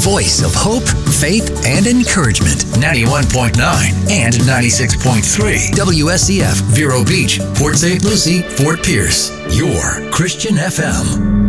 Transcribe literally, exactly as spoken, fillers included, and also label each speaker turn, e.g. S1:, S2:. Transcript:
S1: voice of hope, faith, and encouragement. ninety-one point nine and ninety-six point three. W S C F, Vero Beach, Port Saint Lucie, Fort Pierce. Your Christian F M.